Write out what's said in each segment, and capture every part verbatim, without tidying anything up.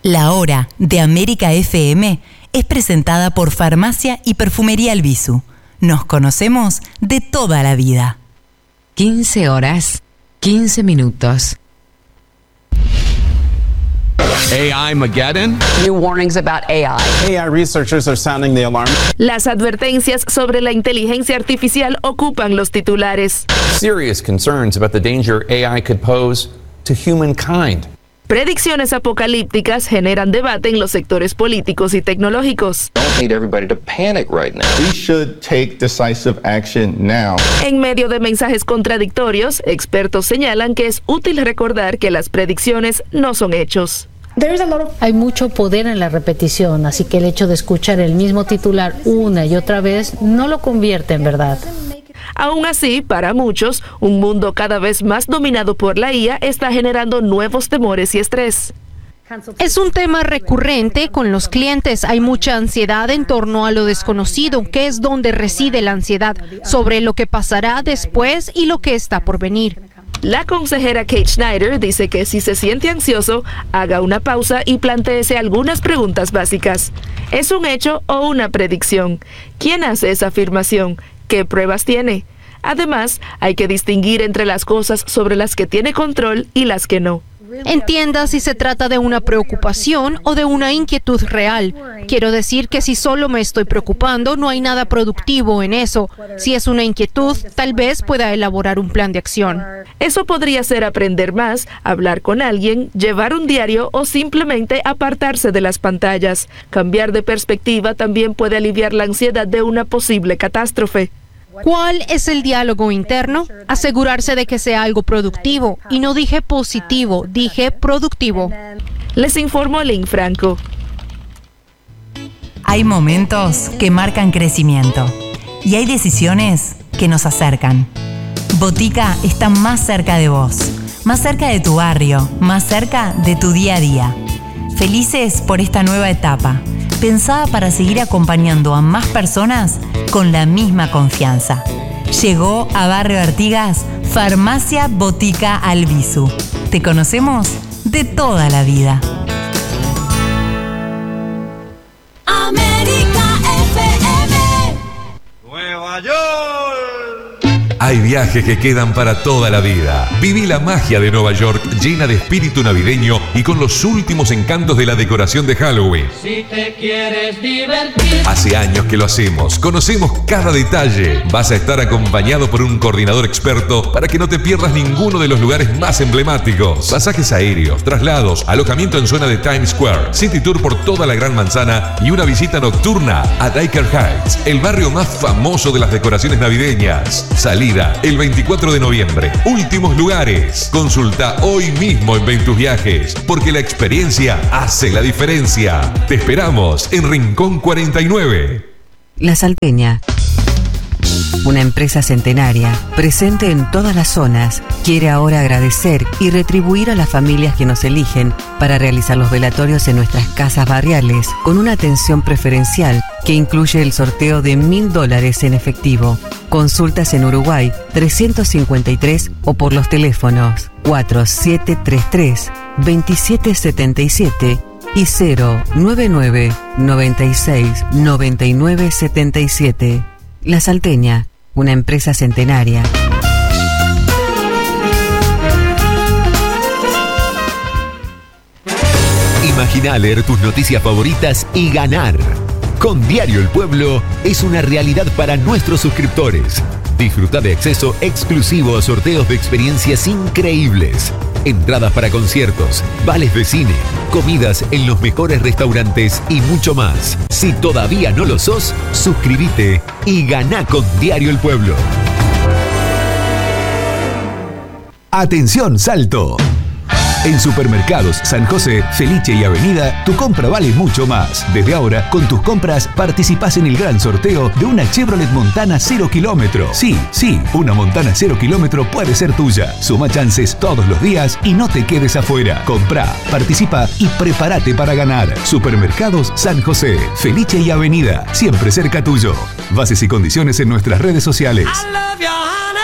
La Hora de América F M es presentada por Farmacia y Perfumería Albizu. Nos conocemos de toda la vida. quince horas, quince minutos. A I Mageddon. New warnings about A I. A I researchers are sounding the alarm. Las advertencias sobre la inteligencia artificial ocupan los titulares. Serious concerns about the danger A I could pose to humankind. Predicciones apocalípticas generan debate en los sectores políticos y tecnológicos. Don't need everybody to panic right now. We should take decisive action now. En medio de mensajes contradictorios, expertos señalan que es útil recordar que las predicciones no son hechos. Hay mucho poder en la repetición, así que el hecho de escuchar el mismo titular una y otra vez no lo convierte en verdad. Aún así, para muchos, un mundo cada vez más dominado por la I A está generando nuevos temores y estrés. Es un tema recurrente con los clientes. Hay mucha ansiedad en torno a lo desconocido, que es donde reside la ansiedad, sobre lo que pasará después y lo que está por venir. La consejera Kate Schneider dice que si se siente ansioso, haga una pausa y plantéese algunas preguntas básicas. ¿Es un hecho o una predicción? ¿Quién hace esa afirmación? ¿Qué pruebas tiene? Además, hay que distinguir entre las cosas sobre las que tiene control y las que no. Entienda si se trata de una preocupación o de una inquietud real. Quiero decir que si solo me estoy preocupando, no hay nada productivo en eso. Si es una inquietud, tal vez pueda elaborar un plan de acción. Eso podría ser aprender más, hablar con alguien, llevar un diario o simplemente apartarse de las pantallas. Cambiar de perspectiva también puede aliviar la ansiedad de una posible catástrofe. ¿Cuál es el diálogo interno? Asegurarse de que sea algo productivo. Y no dije positivo, dije productivo. Les informó Lynn Franco. Hay momentos que marcan crecimiento y hay decisiones que nos acercan. Botica está más cerca de vos, más cerca de tu barrio, más cerca de tu día a día. Felices por esta nueva etapa, pensada para seguir acompañando a más personas con la misma confianza. Llegó a Barrio Artigas Farmacia Botica Albizu. Te conocemos de toda la vida. América F M. Nueva York. Hay viajes que quedan para toda la vida. Viví la magia de Nueva York llena de espíritu navideño y con los últimos encantos de la decoración de Halloween. Si te quieres divertir. Hace años que lo hacemos, conocemos cada detalle. Vas a estar acompañado por un coordinador experto para que no te pierdas ninguno de los lugares más emblemáticos. Pasajes aéreos, traslados, alojamiento en zona de Times Square, City Tour por toda la Gran Manzana y una visita nocturna a Diker Heights, el barrio más famoso de las decoraciones navideñas. Salida el veinticuatro de noviembre. Últimos lugares. Consulta hoy mismo en Ven Tus Viajes, porque la experiencia hace la diferencia. Te esperamos en Rincón cuarenta y nueve. La Salteña, una empresa centenaria, presente en todas las zonas, quiere ahora agradecer y retribuir a las familias que nos eligen para realizar los velatorios en nuestras casas barriales con una atención preferencial que incluye el sorteo de mil dólares en efectivo. Consultas en Uruguay trescientos cincuenta y tres o por los teléfonos cuatro siete tres tres, dos siete siete siete y cero nueve nueve, nueve seis, nueve nueve siete siete. La Salteña, una empresa centenaria. Imagina leer tus noticias favoritas y ganar. Con Diario El Pueblo es una realidad para nuestros suscriptores. Disfruta de acceso exclusivo a sorteos de experiencias increíbles, entradas para conciertos, vales de cine, comidas en los mejores restaurantes y mucho más. Si todavía no lo sos, suscríbete y ganá con Diario El Pueblo. Atención, Salto. En Supermercados San José, Felice y Avenida, tu compra vale mucho más. Desde ahora, con tus compras, participás en el gran sorteo de una Chevrolet Montana cero kilómetro. Sí, sí, una Montana cero kilómetro puede ser tuya. Suma chances todos los días y no te quedes afuera. Comprá, participa y prepárate para ganar. Supermercados San José, Felice y Avenida, siempre cerca tuyo. Bases y condiciones en nuestras redes sociales. I love you, honey.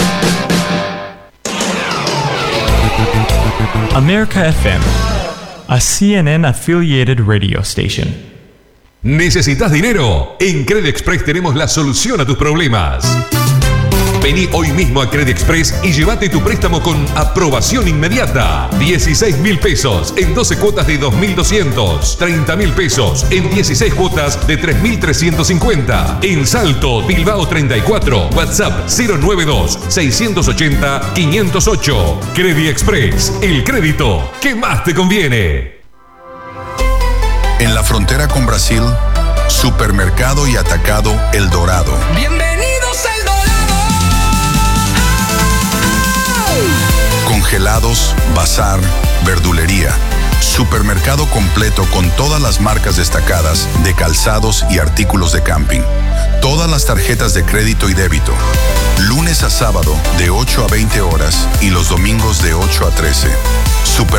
America F M. a C N N-affiliated radio station. ¿Necesitas dinero? En Credit Express tenemos la solución a tus problemas. Vení hoy mismo a Credit Express y llévate tu préstamo con aprobación inmediata. dieciséis mil pesos en doce cuotas de dos mil doscientos. treinta mil pesos en dieciséis cuotas de tres mil trescientos cincuenta. En Salto, Bilbao treinta y cuatro. WhatsApp cero nueve dos, seis ocho cero, cinco cero ocho. Credit Express, el crédito que más te conviene. En la frontera con Brasil, Supermercado y Atacado El Dorado. Bienvenidos al Dorado. Congelados, bazar, verdulería. Supermercado completo con todas las marcas destacadas de calzados y artículos de camping. Todas las tarjetas de crédito y débito. Lunes a sábado de ocho a veinte horas y los domingos de ocho a trece. Supermercado